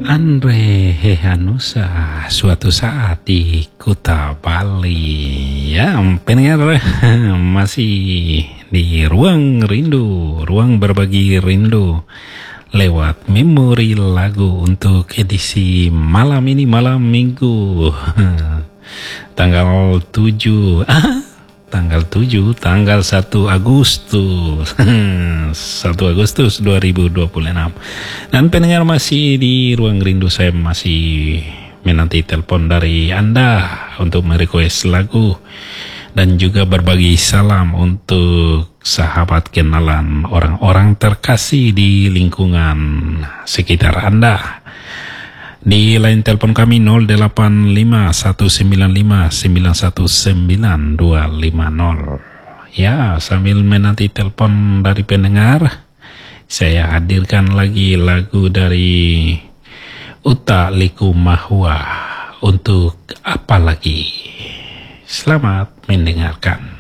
Andre Hehanusa suatu saat di Kuta Bali. Ya, pendengar masih di ruang rindu, ruang berbagi rindu lewat memori lagu untuk edisi malam ini, malam Minggu tanggal 7 tanggal 1 Agustus 1 Agustus 2026. Dan pendengar masih di ruang rindu, saya masih menanti telepon dari Anda untuk merequest lagu dan juga berbagi salam untuk sahabat kenalan, orang-orang terkasih di lingkungan sekitar Anda. Di line telepon kami 085195919250. Ya, sambil menanti telepon dari pendengar, saya hadirkan lagi lagu dari Utha Likumahua untuk Apa Lagi. Selamat mendengarkan.